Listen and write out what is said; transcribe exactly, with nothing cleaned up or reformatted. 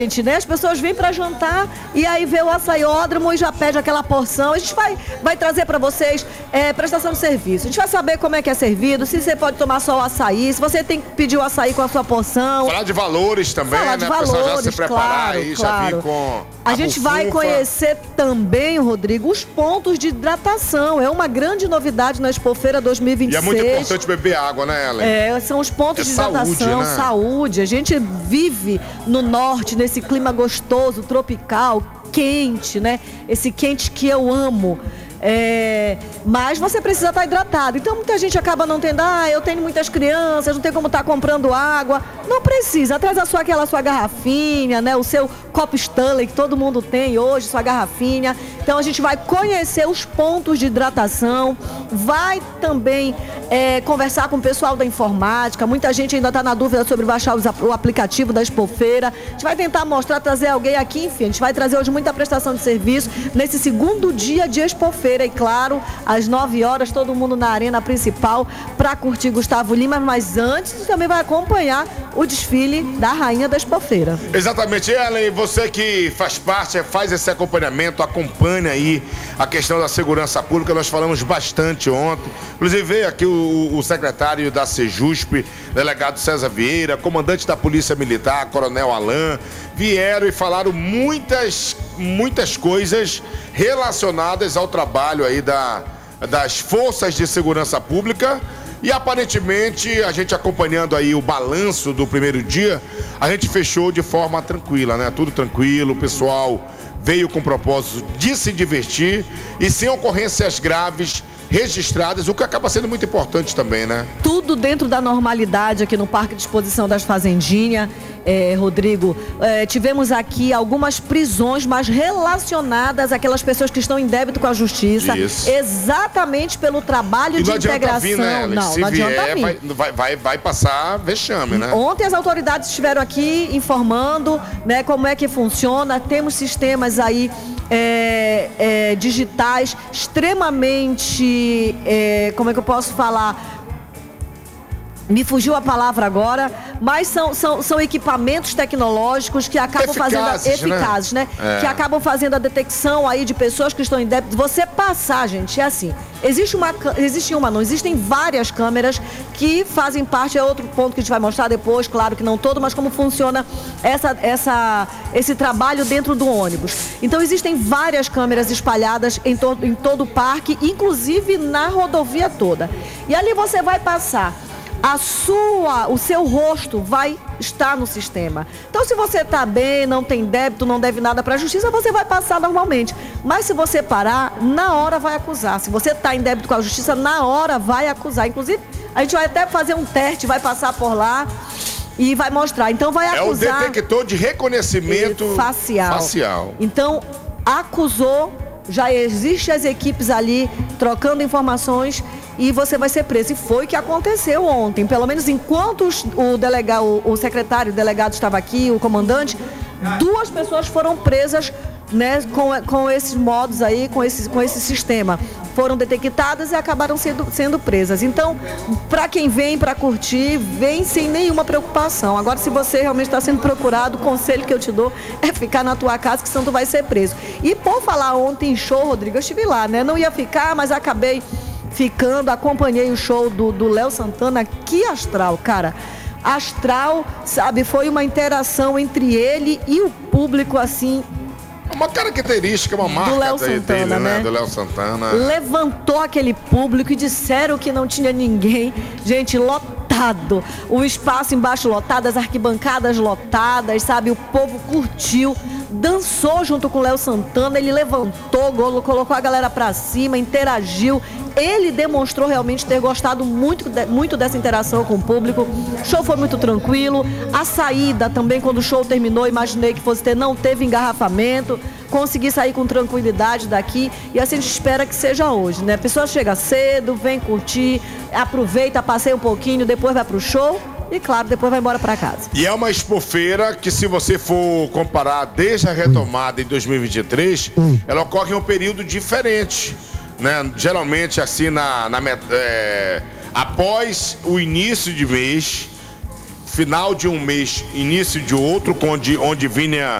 Gente, né? As pessoas vêm para jantar e aí vê o açaiódromo e já pede aquela porção. A gente vai, vai trazer para vocês é, prestação de serviço. A gente vai saber como é que é servido, se você pode tomar só o açaí, se você tem que pedir o açaí com a sua porção. Falar de valores também, Falar né? De valores, o pessoal já se preparar claro, aí, claro. já vir com a, a gente bufufa. vai conhecer também, Rodrigo, os pontos de hidratação. É uma grande novidade na Expofeira dois mil e vinte e seis. E é muito importante beber água, né, Ellen? É, são os pontos é de saúde, hidratação, né? saúde. A gente vive no norte, nesse clima gostoso, tropical, quente, né? Esse quente que eu amo. É, mas você precisa estar hidratado. Então muita gente acaba não tendo, ah, eu tenho muitas crianças, não tem como estar comprando água. Não precisa, traz a sua, aquela sua garrafinha, né? O seu copo Stanley que todo mundo tem hoje, sua garrafinha. Então a gente vai conhecer os pontos de hidratação, vai também é, conversar com o pessoal da informática. Muita gente ainda está na dúvida sobre baixar o aplicativo da Expofeira. A gente vai tentar mostrar, trazer alguém aqui, enfim, a gente vai trazer hoje muita prestação de serviço nesse segundo dia de Expofeira. E claro, às nove horas, todo mundo na arena principal para curtir Gustavo Lima, mas antes também vai acompanhar o desfile da Rainha da Expofeira. Exatamente, Ellen, você que faz parte, faz esse acompanhamento, acompanha aí a questão da segurança pública, nós falamos bastante ontem, inclusive veio aqui o, o secretário da Sejusp, delegado César Vieira, comandante da Polícia Militar, Coronel Alain, vieram e falaram muitas, muitas coisas relacionadas ao trabalho aí da, das forças de segurança pública. E aparentemente, a gente acompanhando aí o balanço do primeiro dia, a gente fechou de forma tranquila, né? Tudo tranquilo, o pessoal veio com o propósito de se divertir e sem ocorrências graves registradas, o que acaba sendo muito importante também, né? Tudo dentro da normalidade aqui no Parque de Exposição das Fazendinhas, é, Rodrigo. É, tivemos aqui algumas prisões, mas relacionadas àquelas pessoas que estão em débito com a Justiça. Isso. Exatamente pelo trabalho e de não integração. Vir, né, não, Se não vier, adianta vir. Vai, vai, vai passar vexame, né? Ontem as autoridades estiveram aqui informando, né, como é que funciona. Temos sistemas aí É, é, digitais extremamente, é, como é que eu posso falar? Me fugiu a palavra agora, mas são, são, são equipamentos tecnológicos que acabam eficazes, fazendo a, eficazes, né? né? É. Que acabam fazendo a detecção aí de pessoas que estão em débito. Você passar, gente, é assim. Existe uma, existe uma, não, existem várias câmeras que fazem parte, é outro ponto que a gente vai mostrar depois, claro que não todo, mas como funciona essa, essa, esse trabalho dentro do ônibus. Então existem várias câmeras espalhadas em, to, em todo o parque, inclusive na rodovia toda. E ali você vai passar. A sua, o seu rosto vai estar no sistema. Então, se você está bem, não tem débito, não deve nada para a Justiça, você vai passar normalmente. Mas se você parar, na hora vai acusar. Se você está em débito com a Justiça, na hora vai acusar. Inclusive, a gente vai até fazer um teste, vai passar por lá e vai mostrar. Então, vai acusar... É o detector de reconhecimento facial. facial. Então, acusou, já existem as equipes ali trocando informações e você vai ser preso. E foi o que aconteceu ontem. Pelo menos enquanto o, delegado, o, o secretário, o delegado estava aqui, o comandante, duas pessoas foram presas, né, com, com esses modos aí, com esse, com esse sistema. Foram detectadas e acabaram sendo, sendo presas. Então, para quem vem para curtir, vem sem nenhuma preocupação. Agora, se você realmente está sendo procurado, o conselho que eu te dou é ficar na tua casa, que senão tu vai ser preso. E por falar ontem em show, Rodrigo, eu estive lá, né? Não ia ficar, mas acabei ficando, acompanhei o show do Léo Santana. Que astral, cara. Astral, sabe? Foi uma interação entre ele e o público, assim... Uma característica, uma marca do Léo Santana, dele, né? né? Do Léo Santana. Levantou aquele público e disseram que não tinha ninguém. Gente, lotado. O espaço embaixo lotado, as arquibancadas lotadas, sabe? O povo curtiu, dançou junto com o Léo Santana. Ele levantou, colocou a galera pra cima, interagiu. Ele demonstrou realmente ter gostado muito, muito dessa interação com o público. O show foi muito tranquilo. A saída também, quando o show terminou, imaginei que fosse ter, não teve engarrafamento. Consegui sair com tranquilidade daqui. E assim a gente espera que seja hoje, né? A pessoa chega cedo, vem curtir, aproveita, passeia um pouquinho, depois vai pro show. E claro, depois vai embora para casa. E é uma expofeira que, se você for comparar desde a retomada em dois mil e vinte e três, ela ocorre em um período diferente. Né? Geralmente assim na, na é, após o início de mês final de um mês, início de outro, onde, onde vinha